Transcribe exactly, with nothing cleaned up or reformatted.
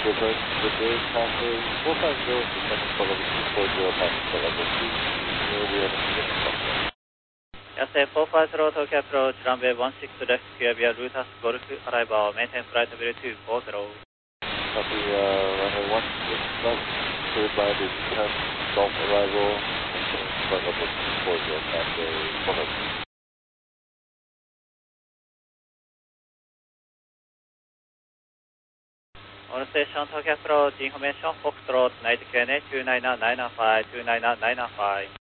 reverse the day passing four five zero to seven follow four zero passing the level two. We have a position contact. Yesterday four five zero Tokyo approach runway one six left clear via Lutas Golf arrival maintain flight W two four zero. Copy uh, runway one six left cleared by the Lutas Golf arrival maintain flight level four zero passing four hundred. On station Tokyo approach information Foxtrot night K N two nine nine five two nine nine five.